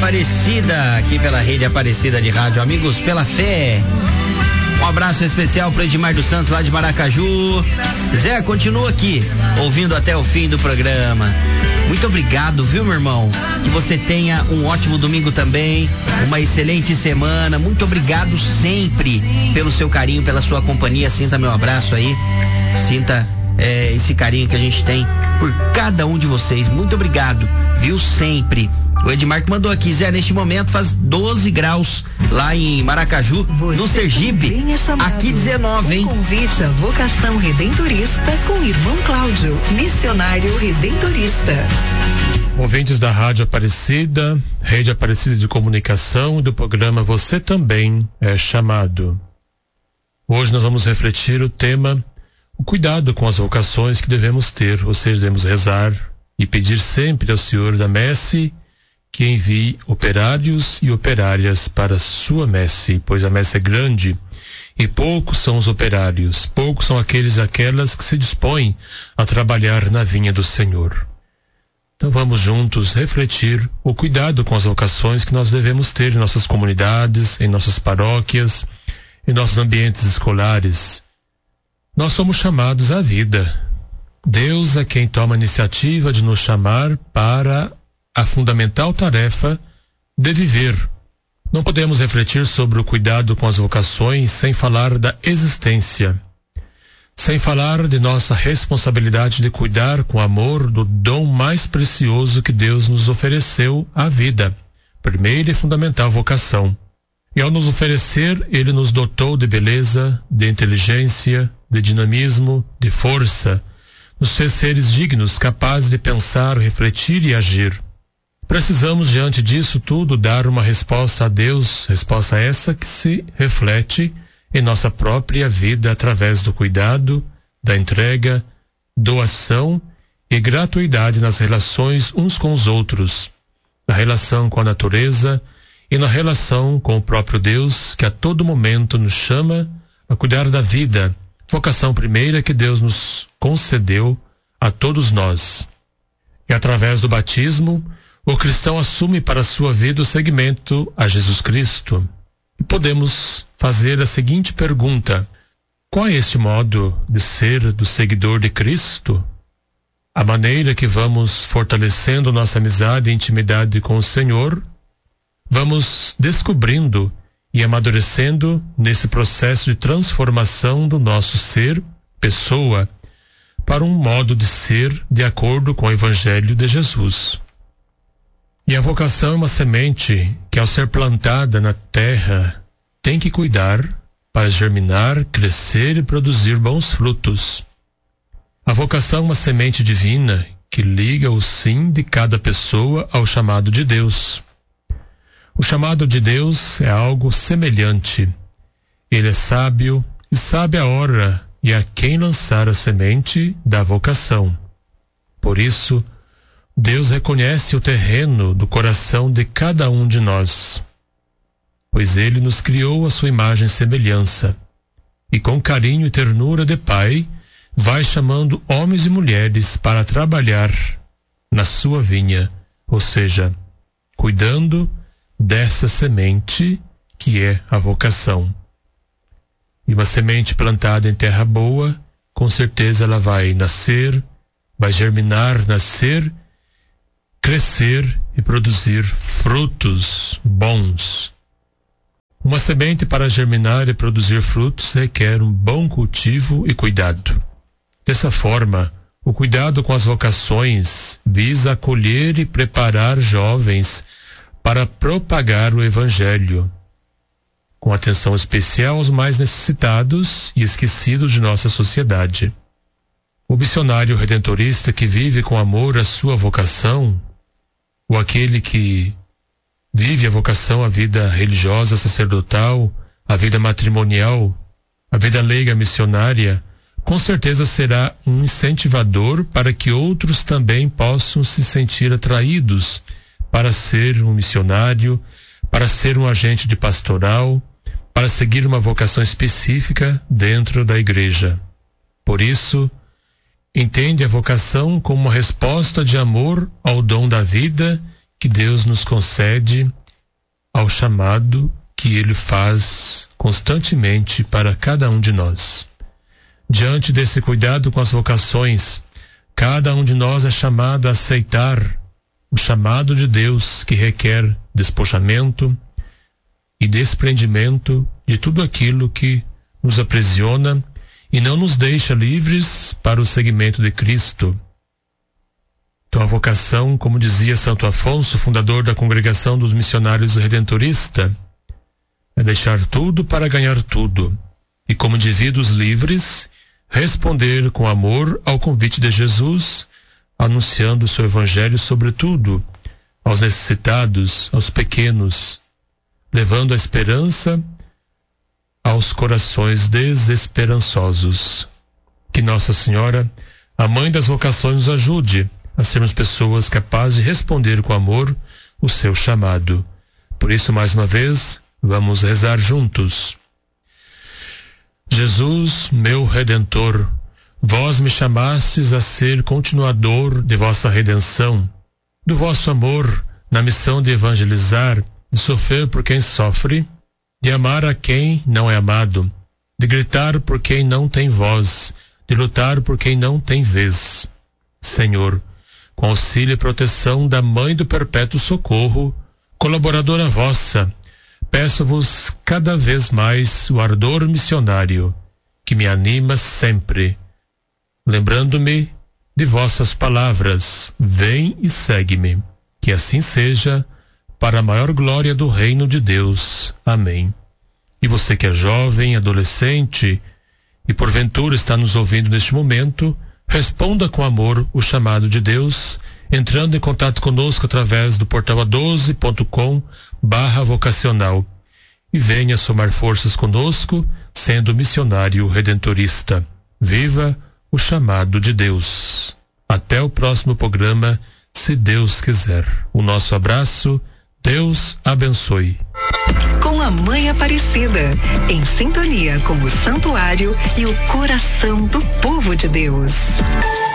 Aparecida, aqui pela Rede Aparecida de Rádio, amigos pela fé. Um abraço especial pro Edmar dos Santos lá de Maracaju. Zé, continua aqui, ouvindo até o fim do programa. Muito obrigado, viu, meu irmão? Que você tenha um ótimo domingo também, uma excelente semana. Muito obrigado sempre pelo seu carinho, pela sua companhia. Sinta meu abraço aí, sinta esse carinho que a gente tem por cada um de vocês. Muito obrigado, viu, sempre. O Edmar que mandou aqui, Zé, neste momento faz 12 graus lá em Maracaju, no Sergipe, aqui 19, hein? Convite à vocação redentorista com o irmão Cláudio, missionário redentorista. Ouvintes da Rádio Aparecida, Rede Aparecida de Comunicação e do programa Você Também é Chamado. Hoje nós vamos refletir o tema, o cuidado com as vocações que devemos ter, ou seja, devemos rezar e pedir sempre ao Senhor da Messe que envie operários e operárias para sua messe, pois a messe é grande e poucos são os operários, poucos são aqueles e aquelas que se dispõem a trabalhar na vinha do Senhor. Então vamos juntos refletir o cuidado com as vocações que nós devemos ter em nossas comunidades, em nossas paróquias, em nossos ambientes escolares. Nós somos chamados à vida. Deus é quem toma a iniciativa de nos chamar para a fundamental tarefa de viver. Não podemos refletir sobre o cuidado com as vocações sem falar da existência, sem falar de nossa responsabilidade de cuidar com amor do dom mais precioso que Deus nos ofereceu, a vida, primeira e fundamental vocação. E ao nos oferecer, Ele nos dotou de beleza, de inteligência, de dinamismo, de força, nos fez seres dignos, capazes de pensar, refletir e agir. Precisamos, diante disso tudo, dar uma resposta a Deus, resposta essa que se reflete em nossa própria vida através do cuidado, da entrega, doação e gratuidade nas relações uns com os outros, na relação com a natureza e na relação com o próprio Deus, que a todo momento nos chama a cuidar da vida, vocação primeira que Deus nos concedeu a todos nós. E através do batismo, o cristão assume para a sua vida o seguimento a Jesus Cristo. E podemos fazer a seguinte pergunta: qual é este modo de ser do seguidor de Cristo? A maneira que vamos fortalecendo nossa amizade e intimidade com o Senhor, vamos descobrindo e amadurecendo nesse processo de transformação do nosso ser, pessoa, para um modo de ser de acordo com o Evangelho de Jesus. E a vocação é uma semente que, ao ser plantada na terra, tem que cuidar para germinar, crescer e produzir bons frutos. A vocação é uma semente divina que liga o sim de cada pessoa ao chamado de Deus. O chamado de Deus é algo semelhante. Ele é sábio e sabe a hora e a quem lançar a semente da vocação. Por isso, Deus reconhece o terreno do coração de cada um de nós, pois Ele nos criou à sua imagem e semelhança, e com carinho e ternura de Pai, vai chamando homens e mulheres para trabalhar na sua vinha, ou seja, cuidando dessa semente que é a vocação. E uma semente plantada em terra boa, com certeza ela vai nascer, vai germinar, nascer, crescer e produzir frutos bons. Uma semente para germinar e produzir frutos requer um bom cultivo e cuidado. Dessa forma, o cuidado com as vocações visa acolher e preparar jovens para propagar o Evangelho, com atenção especial aos mais necessitados e esquecidos de nossa sociedade. O missionário redentorista que vive com amor a sua vocação, ou aquele que vive a vocação, a vida religiosa, sacerdotal, a vida matrimonial, a vida leiga missionária, com certeza será um incentivador para que outros também possam se sentir atraídos para ser um missionário, para ser um agente de pastoral, para seguir uma vocação específica dentro da igreja. Por isso, entende a vocação como uma resposta de amor ao dom da vida que Deus nos concede ao chamado que Ele faz constantemente para cada um de nós. Diante desse cuidado com as vocações, cada um de nós é chamado a aceitar o chamado de Deus, que requer despojamento e desprendimento de tudo aquilo que nos aprisiona e não nos deixa livres para o seguimento de Cristo. Então a vocação, como dizia Santo Afonso, fundador da Congregação dos Missionários Redentorista, é deixar tudo para ganhar tudo e, como indivíduos livres, responder com amor ao convite de Jesus, anunciando o seu evangelho sobretudo aos necessitados, aos pequenos, levando a esperança aos corações desesperançosos. Que Nossa Senhora, a Mãe das Vocações, nos ajude a sermos pessoas capazes de responder com amor o seu chamado. Por isso, mais uma vez, vamos rezar juntos. Jesus, meu Redentor, vós me chamastes a ser continuador de vossa redenção, do vosso amor na missão de evangelizar, de sofrer por quem sofre, de amar a quem não é amado, de gritar por quem não tem voz, de lutar por quem não tem vez. Senhor, com auxílio e proteção da Mãe do Perpétuo Socorro, colaboradora vossa, peço-vos cada vez mais o ardor missionário, que me anima sempre, lembrando-me de vossas palavras, vem e segue-me. Que assim seja, para a maior glória do reino de Deus. Amém. E você que é jovem, adolescente e porventura está nos ouvindo neste momento, responda com amor o chamado de Deus, entrando em contato conosco através do portal a12.com/vocacional e venha somar forças conosco, sendo missionário redentorista. Viva o chamado de Deus. Até o próximo programa, se Deus quiser. O nosso abraço, Deus abençoe. Com a Mãe Aparecida, em sintonia com o santuário e o coração do povo de Deus.